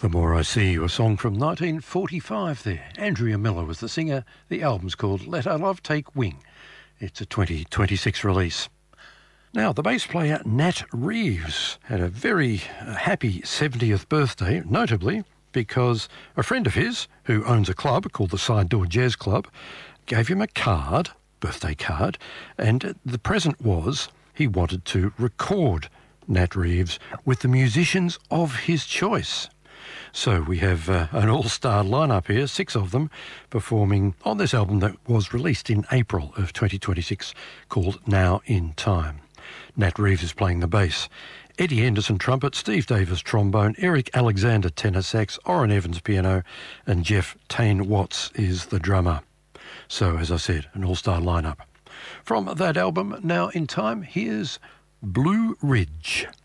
The More I See You, a song from 1945 there. Andrea Miller was the singer. The album's called Let Our Love Take Wing. It's a 2026 release. Now, the bass player Nat Reeves had a very happy 70th birthday, notably because a friend of his, who owns a club called the Side Door Jazz Club, gave him a card, birthday card, and the present was he wanted to record Nat Reeves with the musicians of his choice. So we have an all-star lineup here, 6 of them, performing on this album that was released in April of 2026 called Now in Time. Nat Reeves is playing the bass. Eddie Henderson trumpet, Steve Davis trombone, Eric Alexander tenor sax, Orrin Evans piano, and Jeff Tane Watts is the drummer. So, as I said, an all-star lineup. From that album, Now in Time, here's Blue Ridge.